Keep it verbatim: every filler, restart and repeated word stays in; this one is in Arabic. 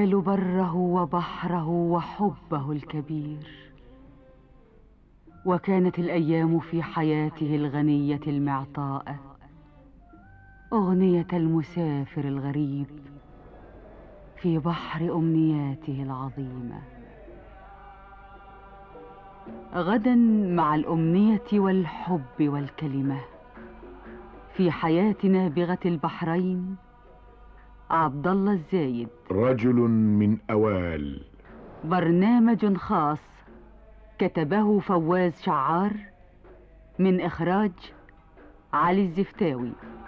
ينال بره وبحره وحبه الكبير. وكانت الأيام في حياته الغنية المعطاءة أغنية المسافر الغريب في بحر أمنياته العظيمة. غدا مع الأمنية والحب والكلمة في حياة نابغة البحرين عبد الله الزايد. رجل من أوال. برنامج خاص كتبه فواز شعار من إخراج علي الزفتاوي.